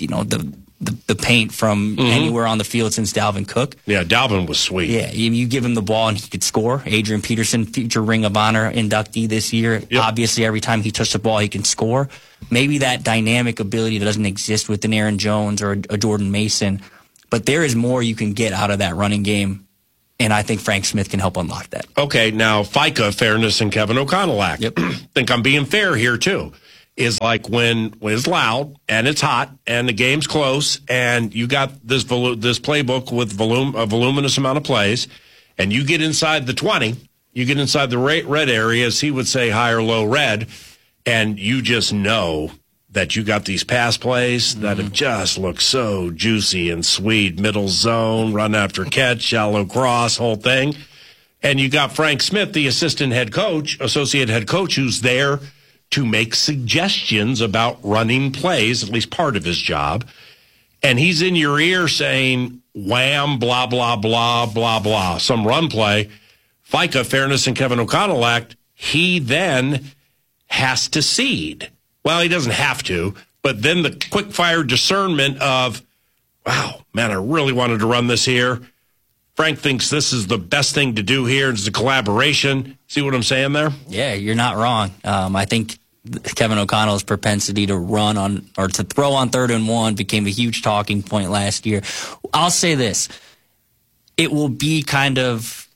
the paint from anywhere on the field since Dalvin Cook. Yeah, Dalvin was sweet. Yeah, you give him the ball and he could score. Adrian Peterson, future Ring of Honor inductee this year. Yep. Obviously, every time he touched the ball, he can score. Maybe that dynamic ability that doesn't exist with an Aaron Jones or a Jordan Mason, but there is more you can get out of that running game, and I think Frank Smith can help unlock that. Okay, now FICA, Fairness and Kevin O'Connell Act. Yep. Think I'm being fair here, too. Is like when it's loud and it's hot and the game's close and you got this playbook with a voluminous amount of plays and you get inside the 20, you get inside the red area, as he would say, high or low red, and you just know that you got these pass plays that have just looked so juicy and sweet, middle zone, run after catch, shallow cross, whole thing. And you got Frank Smith, the assistant head coach, associate head coach, who's there to make suggestions about running plays, at least part of his job. And he's in your ear saying, wham, blah, blah, blah, blah, blah, some run play. FICA, Fairness and Kevin O'Connell Act, he then has to cede. Well, he doesn't have to, but then the quick-fire discernment of, wow, man, I really wanted to run this here. Frank thinks this is the best thing to do here. It's a collaboration. See what I'm saying there? Yeah, you're not wrong. I think Kevin O'Connell's propensity to run on or to throw on 3rd and 1 became a huge talking point last year. I'll say this. It will be kind of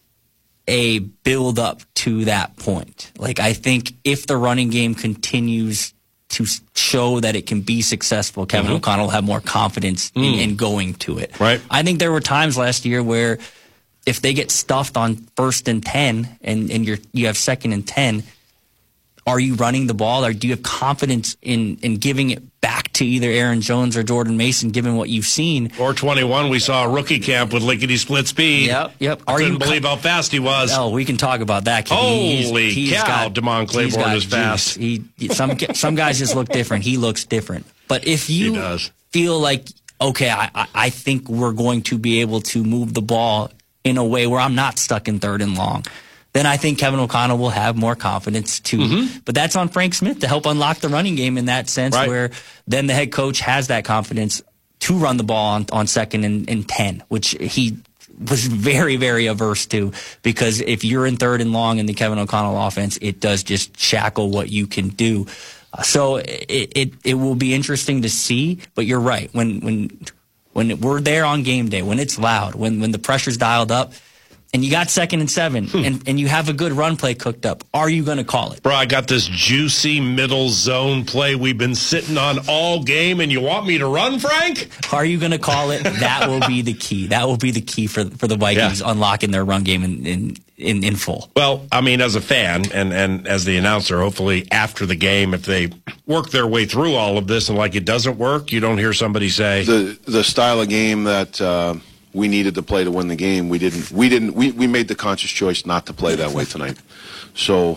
a build up to that point. Like, I think if the running game continues to show that it can be successful, Kevin O'Connell will have more confidence in going to it. Right. I think there were times last year where if they get stuffed on 1st and 10 and you have 2nd and 10, are you running the ball, or do you have confidence in giving it back to either Aaron Jones or Jordan Mason, given what you've seen? Or 21, we saw a rookie camp with lickety-split speed. Yep. I couldn't believe how fast he was. Oh, we can talk about that. Holy cow, Damon Claiborne is fast. Some guys just look different. He looks different. But if you feel like, okay, I think we're going to be able to move the ball in a way where I'm not stuck in 3rd and long, then I think Kevin O'Connell will have more confidence too. But that's on Frank Smith to help unlock the running game in that sense, where then the head coach has that confidence to run the ball on 2nd and 10, which he was very, very averse to, because if you're in 3rd and long in the Kevin O'Connell offense, it does just shackle what you can do. So it will be interesting to see, but you're right. When we're there on game day, when it's loud, when the pressure's dialed up, and you got 2nd and 7, and you have a good run play cooked up, are you going to call it? Bro, I got this juicy middle zone play we've been sitting on all game, and you want me to run, Frank? Are you going to call it? That will be the key. That will be the key for the Vikings unlocking their run game in full. Well, I mean, as a fan and as the announcer, hopefully after the game, if they work their way through all of this and like it doesn't work, you don't hear somebody say the style of game that we needed to play to win the game. We made the conscious choice not to play that way tonight. So,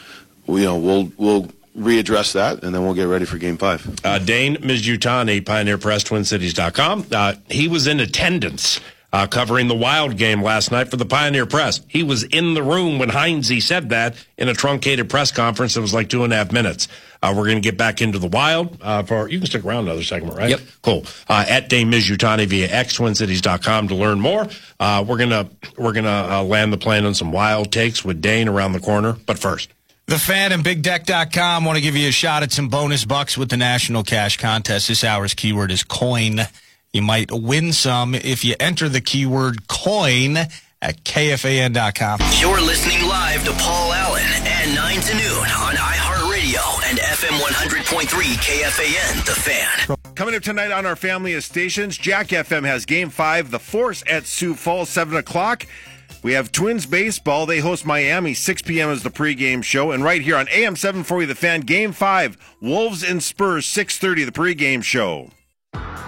we'll readdress that, and then we'll get ready for Game 5. Dane Mizutani, Pioneer Press, TwinCities.com. He was in attendance covering the Wild game last night for the Pioneer Press. He was in the room when Heinze said that in a truncated press conference. It was like 2.5 minutes. We're going to get back into the Wild. You can stick around another segment, right? Yep. Cool. At Dane Mizutani via TwinCities.com to learn more. We're gonna land the plane on some Wild takes with Dane around the corner. But first, The Fan and BigDeck.com want to give you a shot at some bonus bucks with the National Cash Contest. This hour's keyword is coin. You might win some if you enter the keyword coin at KFAN.com. You're listening live to Paul Allen and 9 to noon on iHeartRadio and FM 100.3 KFAN, The Fan. Coming up tonight on our family of stations, Jack FM has Game 5, The Force at Sioux Falls, 7 o'clock. We have Twins baseball. They host Miami. 6 p.m. is the pregame show. And right here on AM 740, The Fan, Game 5, Wolves and Spurs, 6:30, the pregame show.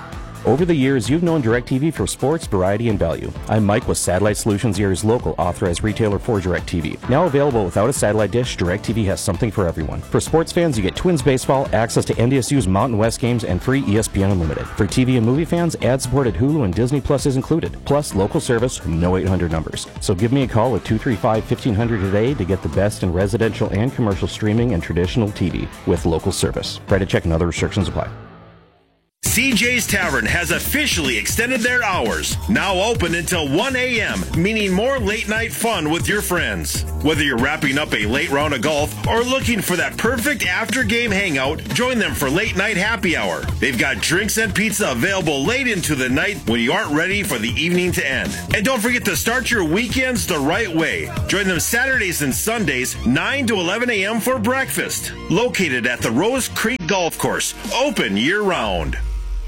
Over the years, you've known DirecTV for sports, variety, and value. I'm Mike with Satellite Solutions, Erie's local authorized retailer for DirecTV. Now available without a satellite dish, DirecTV has something for everyone. For sports fans, you get Twins baseball, access to NDSU's Mountain West games, and free ESPN Unlimited. For TV and movie fans, ad-supported Hulu and Disney Plus is included, plus local service, no 800 numbers. So give me a call at 235-1500 today to get the best in residential and commercial streaming and traditional TV with local service. Credit check and other restrictions apply. CJ's Tavern has officially extended their hours, now open until 1 a.m., meaning more late-night fun with your friends. Whether you're wrapping up a late round of golf or looking for that perfect after-game hangout, join them for late-night happy hour. They've got drinks and pizza available late into the night when you aren't ready for the evening to end. And don't forget to start your weekends the right way. Join them Saturdays and Sundays, 9 to 11 a.m. for breakfast. Located at the Rose Creek Golf Course, open year-round.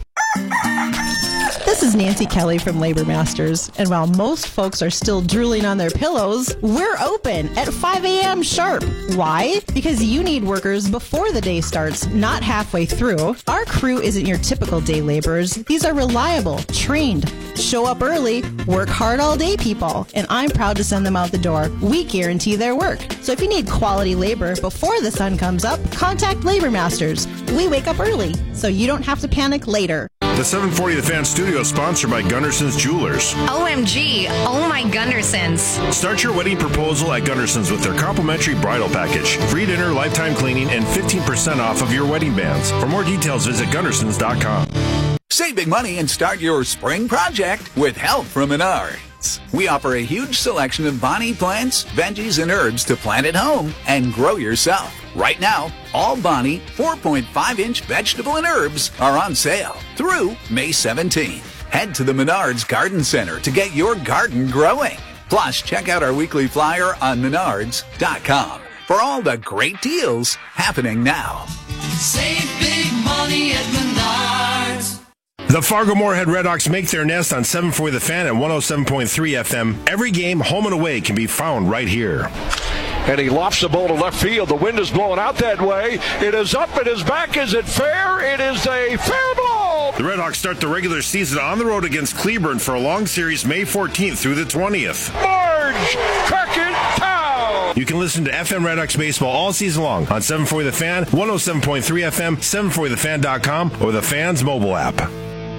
This is Nancy Kelly from Labor Masters, and while most folks are still drooling on their pillows, we're open at 5 a.m. sharp. Why? Because you need workers before the day starts, not halfway through. Our crew isn't your typical day laborers. These are reliable, trained, show up early, work hard all day people, and I'm proud to send them out the door. We guarantee their work. So if you need quality labor before the sun comes up, contact Labor Masters. We wake up early, so you don't have to panic later. The 740 The Fan Studio is sponsored by Gunderson's Jewelers. OMG, oh my Gundersons. Start your wedding proposal at Gunderson's with their complimentary bridal package. Free dinner, lifetime cleaning, and 15% off of your wedding bands. For more details, visit Gundersons.com. Save big money and start your spring project with help from Menards. We offer a huge selection of Bonnie plants, veggies, and herbs to plant at home and grow yourself. Right now, all Bonnie 4.5-inch vegetable and herbs are on sale through May 17th. Head to the Menards Garden Center to get your garden growing. Plus, check out our weekly flyer on Menards.com for all the great deals happening now. Save big money at Menards. The Fargo-Moorhead Redhawks make their nest on 740 The Fan at 107.3 FM. Every game, home and away, can be found right here. And he lofts the ball to left field. The wind is blowing out that way. It is up, it is back. Is it fair? It is a fair ball. The Redhawks start the regular season on the road against Cleburne for a long series May 14th through the 20th. Marge Crockett-Town. You can listen to FM Redhawks baseball all season long on 740 The Fan, 107.3 FM, 740thefan.com, or the Fan's mobile app.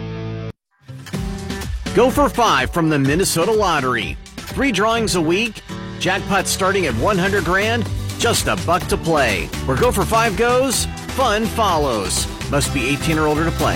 Go for 5 from the Minnesota Lottery. 3 drawings a week. Jackpot starting at $100,000, just $1 to play. Where Go for 5 goes, fun follows. Must be 18 or older to play.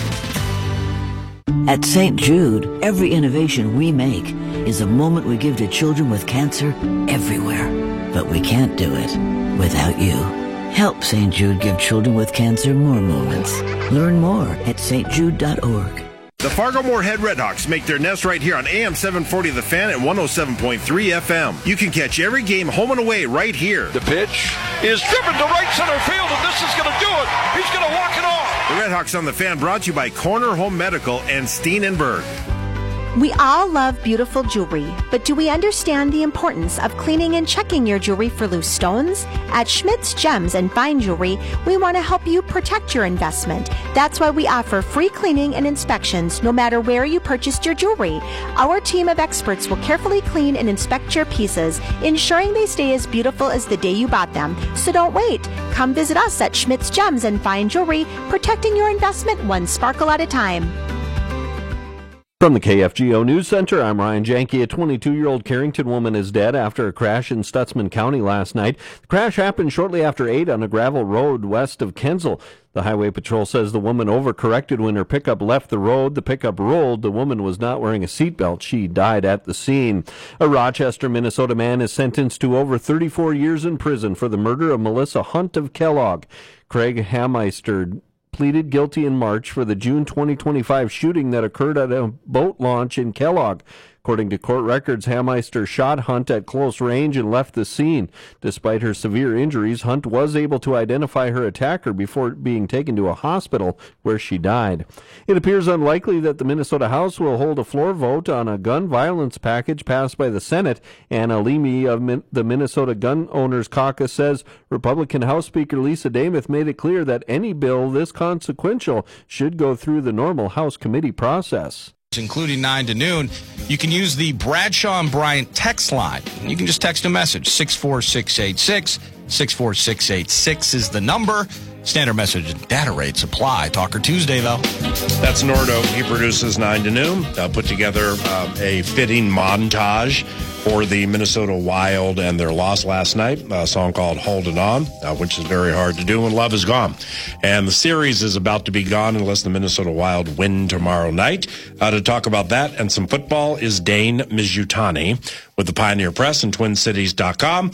At St. Jude, every innovation we make is a moment we give to children with cancer everywhere. But we can't do it without you. Help St. Jude give children with cancer more moments. Learn more at stjude.org. The Fargo-Moorhead Redhawks make their nest right here on AM 740 The Fan at 107.3 FM. You can catch every game home and away right here. The pitch is driven to right center field, and this is going to do it. He's going to walk it off. The Redhawks on The Fan brought to you by Corner Home Medical and Steenenberg. We all love beautiful jewelry, but do we understand the importance of cleaning and checking your jewelry for loose stones? At Schmidt's Gems and Fine Jewelry, we want to help you protect your investment. That's why we offer free cleaning and inspections no matter where you purchased your jewelry. Our team of experts will carefully clean and inspect your pieces, ensuring they stay as beautiful as the day you bought them. So don't wait. Come visit us at Schmidt's Gems and Fine Jewelry, protecting your investment one sparkle at a time. From the KFGO News Center, I'm Ryan Janke. A 22-year-old Carrington woman is dead after a crash in Stutzman County last night. The crash happened shortly after 8 on a gravel road west of Kensal. The Highway Patrol says the woman overcorrected when her pickup left the road. The pickup rolled. The woman was not wearing a seatbelt. She died at the scene. A Rochester, Minnesota man is sentenced to over 34 years in prison for the murder of Melissa Hunt of Kellogg. Craig Hameister pleaded guilty in March for the June 2025 shooting that occurred at a boat launch in Kellogg. According to court records, Hameister shot Hunt at close range and left the scene. Despite her severe injuries, Hunt was able to identify her attacker before being taken to a hospital where she died. It appears unlikely that the Minnesota House will hold a floor vote on a gun violence package passed by the Senate. Anna Leamy of the Minnesota Gun Owners Caucus says Republican House Speaker Lisa Dameth made it clear that any bill this consequential should go through the normal House committee process. Including 9 to noon, you can use the Bradshaw and Bryant text line. You can just text a message, 64686. 64686 is the number. Standard message and data rates apply. Talker Tuesday, though. That's Nordo. He produces 9 to noon. Put together a fitting montage for the Minnesota Wild and their loss last night. A song called Holding On, which is very hard to do when love is gone. And the series is about to be gone unless the Minnesota Wild win tomorrow night. To talk about that and some football is Dane Mizutani with the Pioneer Press and TwinCities.com.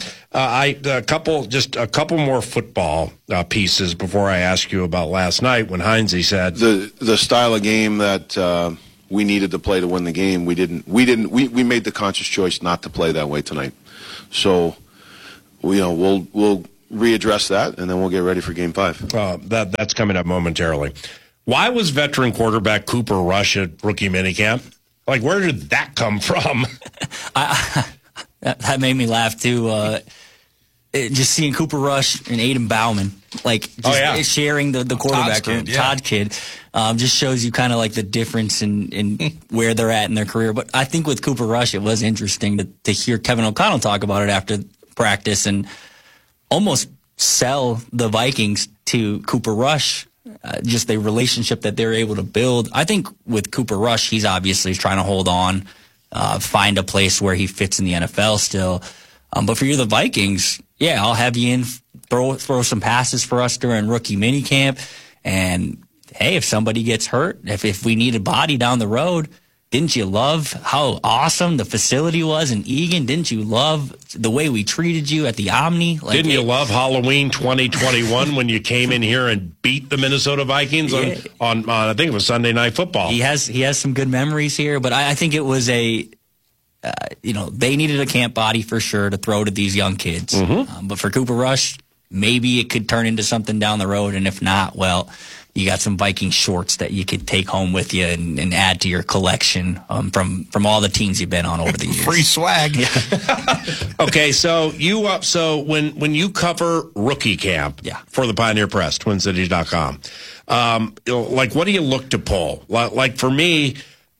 A couple more football pieces before I ask you about last night when Heinze said the style of game that we needed to play to win the game. We made the conscious choice not to play that way tonight. So, we'll readdress that and then we'll get ready for Game 5. That's coming up momentarily. Why was veteran quarterback Cooper Rush at rookie minicamp? Like, where did that come from? That made me laugh too. Just seeing Cooper Rush and Aiden Bauman, sharing the quarterback room. Todd Kidd, just shows you kind of like the difference in where they're at in their career. But I think with Cooper Rush, it was interesting to hear Kevin O'Connell talk about it after practice and almost sell the Vikings to Cooper Rush. Just the relationship that they're able to build. I think with Cooper Rush, he's obviously trying to hold on, find a place where he fits in the NFL still. But for you, the Vikings, I'll have you in, throw some passes for us during rookie minicamp. And, hey, if somebody gets hurt, if we need a body down the road, didn't you love how awesome the facility was in Eagan? Didn't you love the way we treated you at the Omni? Didn't you love Halloween 2021 when you came in here and beat the Minnesota Vikings on I think it was Sunday Night Football? He has some good memories here, but I think it was they needed a camp body for sure to throw to these young kids. Mm-hmm. But for Cooper Rush, maybe it could turn into something down the road, and if not, well, you got some Viking shorts that you could take home with you and add to your collection from all the teams you've been on over the years. Free swag. Okay, so when you cover rookie camp for the Pioneer Press, TwinCities.com, what do you look to pull? Like for me,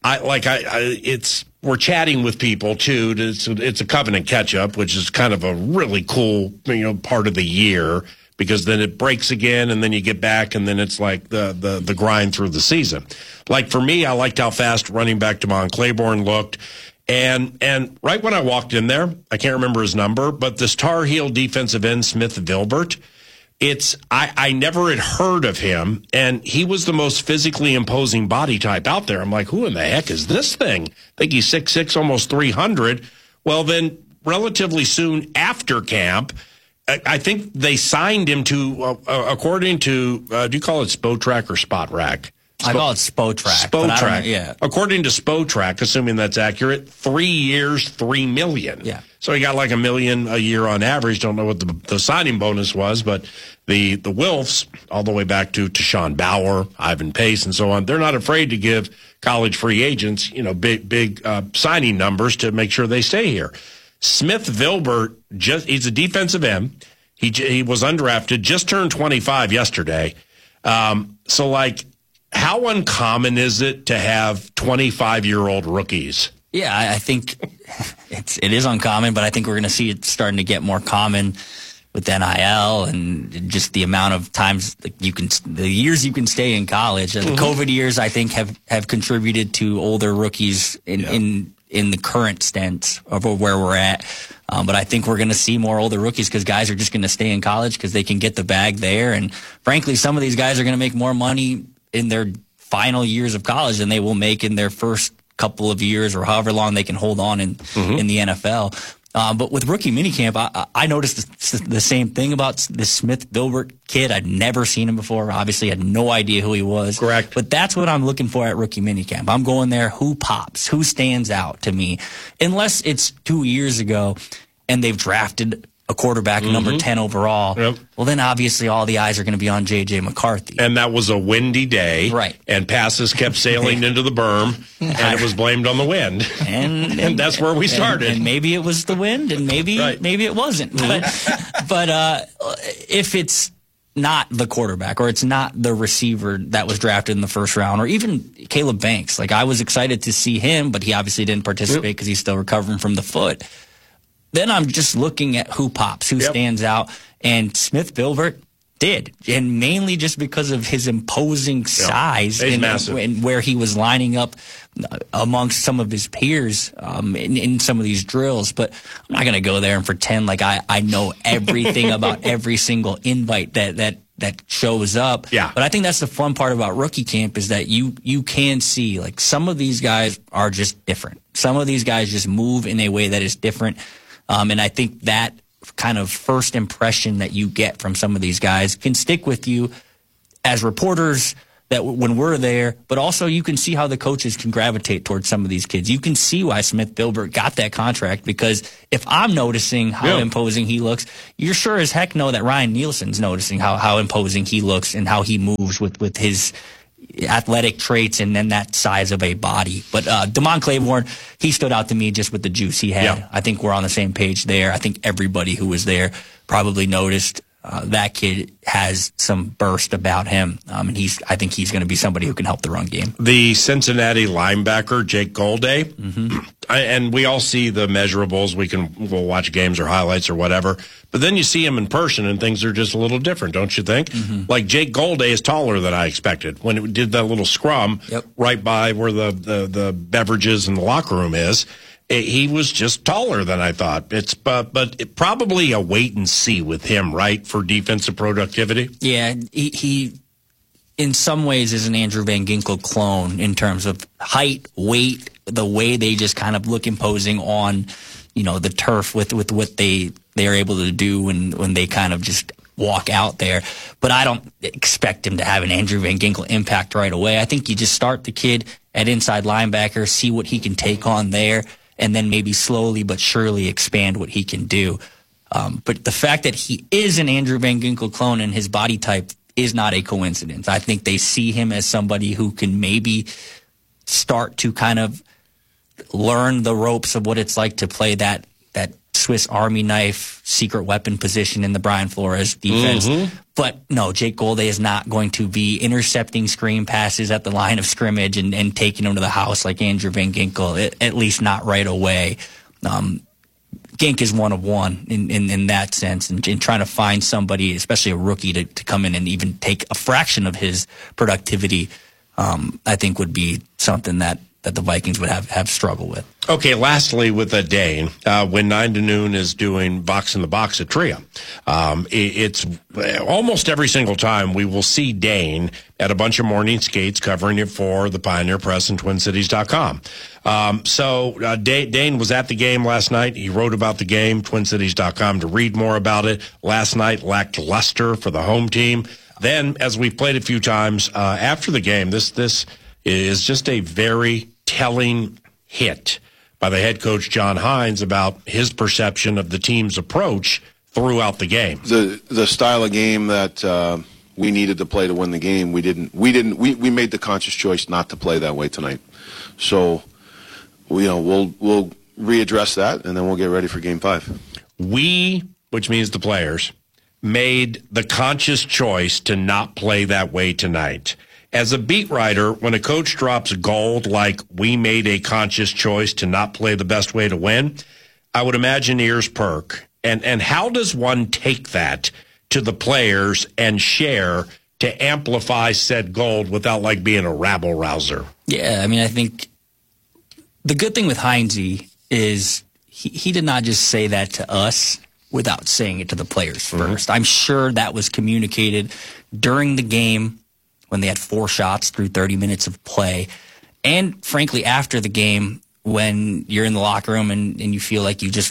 we're chatting with people too. It's a Covenant catch-up, which is kind of a really cool part of the year. Because then it breaks again, and then you get back, and then it's like the grind through the season. Like for me, I liked how fast running back Damon Claiborne looked, and right when I walked in there, I can't remember his number, but this Tar Heel defensive end Smith Vilbert, I never had heard of him, and he was the most physically imposing body type out there. I'm like, who in the heck is this thing? I think he's 6'6", almost 300. Well, then relatively soon after camp, I think they signed him to, according to, do you call it Spotrac or Spot Rack? I call it Spotrac. Spotrac. According to Spotrac, assuming that's accurate, 3 years, $3 million. Yeah. So he got like $1 million a year on average. Don't know what the signing bonus was, but the Wilfs, all the way back to Sean Bauer, Ivan Pace, and so on, they're not afraid to give college free agents, big signing numbers to make sure they stay here. Smith Vilbert, he's a defensive end. He was undrafted, just turned 25 yesterday. So, how uncommon is it to have 25-year-old rookies? Yeah, I think it is uncommon, but I think we're going to see it starting to get more common with NIL and just the amount of times the years you can stay in college. The COVID years, I think, have contributed to older rookies in the current stance of where we're at. But I think we're going to see more older rookies because guys are just going to stay in college because they can get the bag there. And frankly, some of these guys are going to make more money in their final years of college than they will make in their first couple of years or however long they can hold on in the NFL. But with rookie minicamp, I noticed the same thing about the Smith-Vilbert kid. I'd never seen him before. Obviously, had no idea who he was. Correct. But that's what I'm looking for at rookie minicamp. I'm going there. Who pops? Who stands out to me? Unless it's 2 years ago and they've drafted a quarterback number 10 overall. Yep. Well, then obviously all the eyes are going to be on J.J. McCarthy. And that was a windy day. Right. And passes kept sailing into the berm, and it was blamed on the wind. And that's where we started. And maybe it was the wind, and maybe it wasn't. But if it's not the quarterback, or it's not the receiver that was drafted in the first round, or even Caleb Banks, like I was excited to see him, but he obviously didn't participate because he's still recovering from the foot. Then I'm just looking at who pops, who stands out, and Smith-Vilbert did, and mainly just because of his imposing size and where he was lining up amongst some of his peers in some of these drills. But I'm not going to go there and pretend like I know everything about every single invite that shows up. Yeah. But I think that's the fun part about rookie camp is that you can see like some of these guys are just different. Some of these guys just move in a way that is different. And I think that kind of first impression that you get from some of these guys can stick with you as reporters that when we're there, but also you can see how the coaches can gravitate towards some of these kids. You can see why Smith-Vilbert got that contract, because if I'm noticing how imposing he looks, you're sure as heck know that Ryan Nielsen's noticing how imposing he looks and how he moves with his athletic traits and then that size of a body. But Damon Claiborne, he stood out to me just with the juice he had. Yeah. I think we're on the same page there. I think everybody who was there probably noticed that kid has some burst about him. And I think he's going to be somebody who can help the run game. The Cincinnati linebacker, Jake Golday, and we all see the measurables. We'll watch games or highlights or whatever. But then you see him in person and things are just a little different, don't you think? Like Jake Golday is taller than I expected. When it did that little scrum right by where the beverages in the locker room is, he was just taller than I thought. But probably a wait and see with him, right, for defensive productivity? Yeah, he in some ways is an Andrew Van Ginkel clone in terms of height, weight, the way they just kind of look imposing on, the turf with what they are able to do when they kind of just walk out there. But I don't expect him to have an Andrew Van Ginkel impact right away. I think you just start the kid at inside linebacker, see what he can take on there, and then maybe slowly but surely expand what he can do. But the fact that he is an Andrew Van Ginkel clone and his body type is not a coincidence. I think they see him as somebody who can maybe start to kind of learn the ropes of what it's like to play that Swiss Army knife secret weapon position in the Brian Flores defense. But no, Jake Golday is not going to be intercepting screen passes at the line of scrimmage and taking them to the house like Andrew Van Ginkel, at least not right away. Gink is one of one in that sense, and in trying to find somebody, especially a rookie, to come in and even take a fraction of his productivity, I think would be something that the Vikings would have struggled with. Okay, lastly, with Dane, when 9 to noon is doing Box in the Box at TRIA, it's almost every single time we will see Dane at a bunch of morning skates covering it for the Pioneer Press and TwinCities.com. So Dane was at the game last night. He wrote about the game, TwinCities.com, to read more about it. Last night, lackluster for the home team. Then, as we've played a few times after the game, this is just a very telling hit by the head coach John Hines about his perception of the team's approach throughout the game. The style of game that we needed to play to win the game, we made the conscious choice not to play that way tonight. So, we'll readdress that and then we'll get ready for Game 5. We, which means the players, made the conscious choice to not play that way tonight. As a beat writer, when a coach drops gold like we made a conscious choice to not play the best way to win, I would imagine ears perk. And how does one take that to the players and share to amplify said gold without being a rabble-rouser? Yeah, I mean, I think the good thing with Heinze is he did not just say that to us without saying it to the players first. I'm sure that was communicated during the game when they had 4 shots through 30 minutes of play. And frankly, after the game, when you're in the locker room and you feel like you just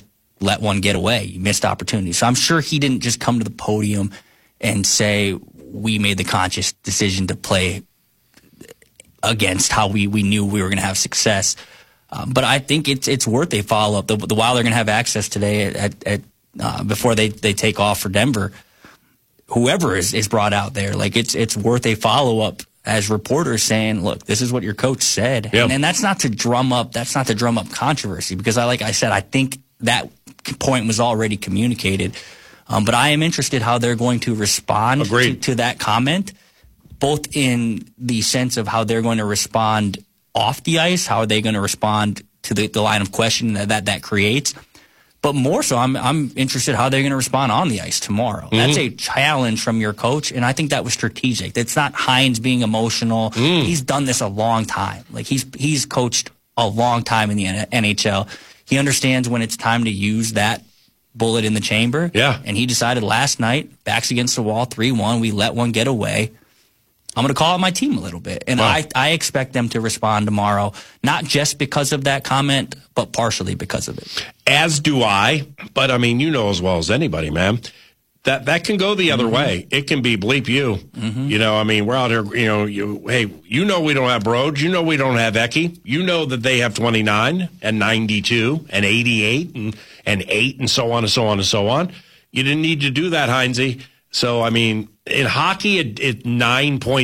let one get away. You missed opportunity. So I'm sure he didn't just come to the podium and say, we made the conscious decision to play against how we knew we were going to have success. But I think it's worth a follow-up. The Wild are going to have access today before they take off for Denver. Whoever is brought out there, like it's worth a follow-up as reporters saying, look, this is what your coach said. Yep. And that's not to drum up controversy, because like I said, I think that point was already communicated. But I am interested how they're going to respond to that comment, both in the sense of how they're going to respond off the ice, how are they going to respond to the line of questioning that creates. But more so, I'm interested how they're going to respond on the ice tomorrow. Mm-hmm. That's a challenge from your coach, and I think that was strategic. It's not Hines being emotional. He's done this a long time. Like he's coached a long time in the NHL. He understands when it's time to use that bullet in the chamber. Yeah. And he decided last night, backs against the wall, 3-1. We let one get away. I'm going to call out my team a little bit. And I expect them to respond tomorrow, not just because of that comment, but partially because of it. As do I. But, I mean, you know as well as anybody, man, that can go the other way. It can be bleep you. Mm-hmm. You know, I mean, we're out here, we don't have Broad. You know we don't have Eki. You know that they have 29 and 92 and 88 and 8 and so on and so on and so on. You didn't need to do that, Heinze. So, I mean, in hockey, at 9 points.